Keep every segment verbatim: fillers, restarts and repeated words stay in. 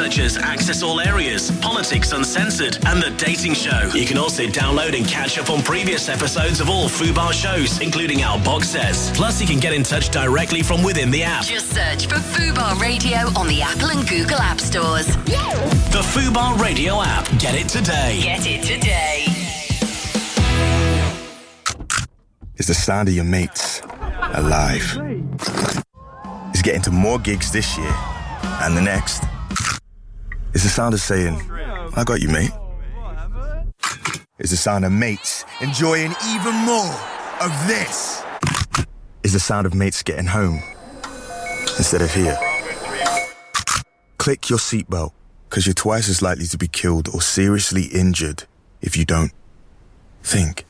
such as Access All Areas, Politics Uncensored, and The Dating Show. You can also download and catch up on previous episodes of all Fubar shows, including our box sets. Plus, you can get in touch directly from within the app. Just search for Fubar Radio on the Apple and Google App Stores. The Fubar Radio app. Get it today. Get it today. It's the sound of your mates alive. It's getting to more gigs this year and the next. It's the sound of saying, I got you, mate. It's the sound of mates enjoying even more of this. It's the sound of mates getting home instead of here. Click your seatbelt, because you're twice as likely to be killed or seriously injured if you don't. Think.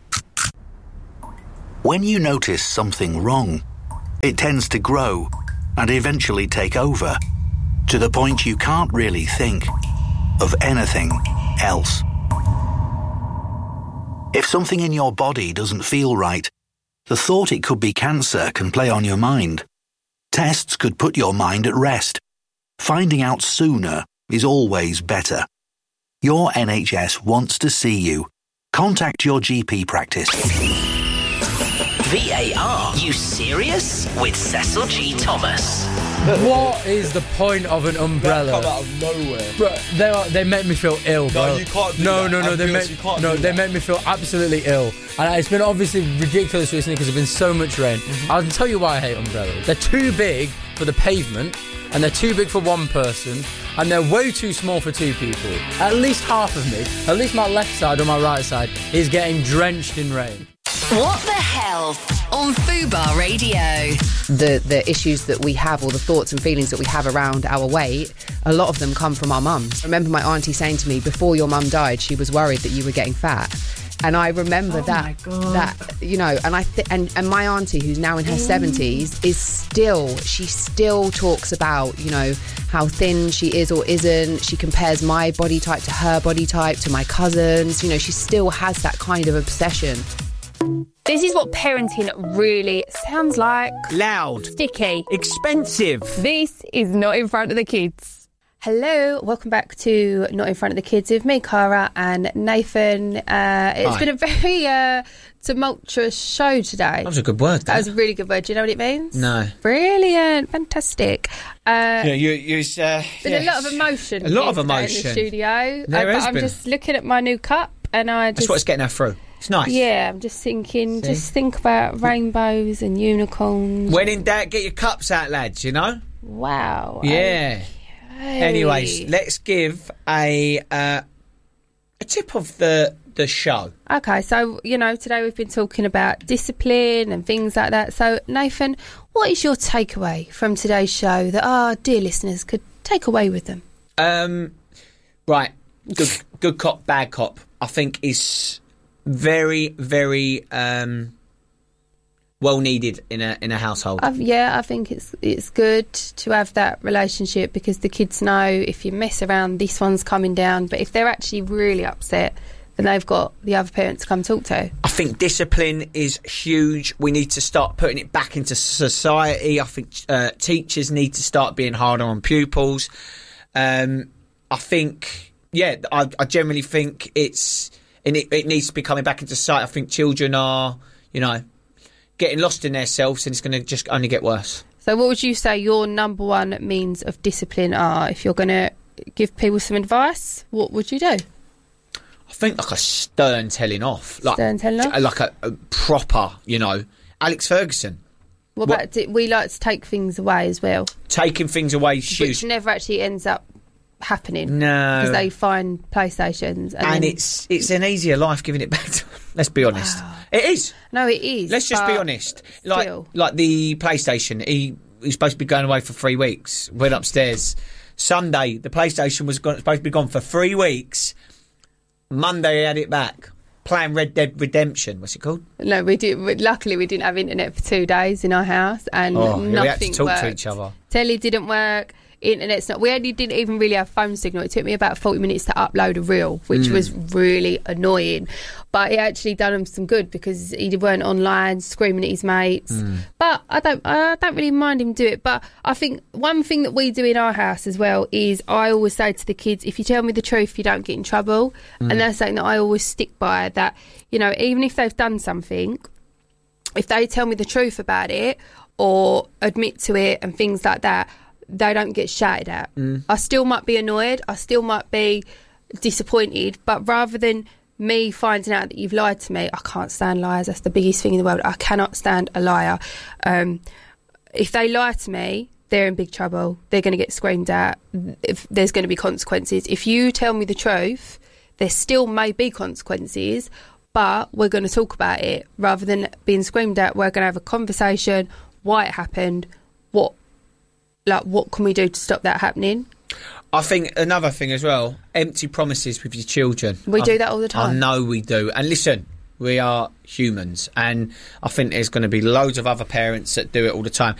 When you notice something wrong, it tends to grow and eventually take over, to the point you can't really think of anything else. If something in your body doesn't feel right, the thought it could be cancer can play on your mind. Tests could put your mind at rest. Finding out sooner is always better. Your N H S wants to see you. Contact your G P practice. V A R, you serious? With Cecil G. Thomas. What is the point of an umbrella? Come out of nowhere. Bro, they are, they make me feel ill, bro. No, you can't do no, that. No, no, no, they make, no, they make me feel absolutely ill. And it's been obviously ridiculous recently because there's been so much rain. Mm-hmm. I'll tell you why I hate umbrellas. They're too big for the pavement, and they're too big for one person, and they're way too small for two people. At least half of me, at least my left side or my right side, is getting drenched in rain. What the hell on Fubar Radio? The the issues that we have, or the thoughts and feelings that we have around our weight, a lot of them come from our mums. I remember my auntie saying to me, before your mum died, she was worried that you were getting fat. And I remember oh that, that you know, and I th- and, and my auntie, who's now in her seventies, is still, she still talks about, you know, how thin she is or isn't. She compares my body type to her body type, to my cousins. You know, she still has that kind of obsession. This is what parenting really sounds like. Loud. Sticky. Expensive. This is Not in Front of the Kids. Hello, welcome back to Not in Front of the Kids with me, Cara, and Nathan. Uh, it's Hi. been a very uh, tumultuous show today. That was a good word, though. That was a really good word. Do you know what it means? No. Brilliant. Fantastic. Uh, yeah, you, you, uh, been yes. a lot of emotion. A lot of in emotion. the studio. There uh, has but I'm been. just looking at my new cup, and I just... That's what's getting her through. It's nice. Yeah, I'm just thinking, See? just think about rainbows and unicorns. When in doubt, get your cups out, lads, you know? Wow. Yeah. Okay. Anyways, let's give a uh, a tip of the the show. Okay, so, you know, today we've been talking about discipline and things like that. So, Nathan, what is your takeaway from today's show that our dear listeners could take away with them? Um, right. Good, good cop, bad cop, I think is... Very, very um, well needed in a in a household. I've, yeah, I think it's it's good to have that relationship, because the kids know if you mess around, this one's coming down. But if they're actually really upset, then they've got the other parent to come talk to. I think discipline is huge. We need to start putting it back into society. I think uh, teachers need to start being harder on pupils. Um, I think, yeah, I, I generally think it's... And it, it needs to be coming back into sight. I think children are, you know, getting lost in themselves, and it's going to just only get worse. So what would you say your number one means of discipline are? If you're going to give people some advice, what would you do? I think like a stern telling off. Like, stern telling off? Like a, a proper, you know, Alex Ferguson. What, what about, we like to take things away as well? Taking things away. Which huge. never actually ends up happening. No, because they find PlayStations, and, and then... it's it's an easier life giving it back to them. Let's be honest. Wow. It is. No, it is. Let's just be honest. Like still. like the PlayStation. He he's supposed to be going away for three weeks. Went upstairs Sunday. The PlayStation was gone, supposed to be gone for three weeks. Monday he had it back. Playing Red Dead Redemption. What's it called? No, we did. Luckily, we didn't have internet for two days in our house, and oh, nothing we had to talk worked. to each other. Telly didn't work. internet's not. We only didn't even really have phone signal. It took me about forty minutes to upload a reel, which Mm. was really annoying. But it actually done him some good because he weren't online screaming at his mates. Mm. But I don't, I don't really mind him do it. But I think one thing that we do in our house as well is I always say to the kids, if you tell me the truth, you don't get in trouble. Mm. And that's something that I always stick by. That, you know, even if they've done something, if they tell me the truth about it or admit to it and things like that, they don't get shouted at. Mm. I still might be annoyed. I still might be disappointed. But rather than me finding out that you've lied to me, I can't stand liars. That's the biggest thing in the world. I cannot stand a liar. Um, if they lie to me, they're in big trouble. They're going to get screamed at. If there's going to be consequences. If you tell me the truth, there still may be consequences, but we're going to talk about it rather than being screamed at. We're going to have a conversation, why it happened, what, like, what can we do to stop that happening? I think another thing as well, empty promises with your children. We I, do that all the time. I know we do. And listen, we are humans, and I think there's going to be loads of other parents that do it all the time.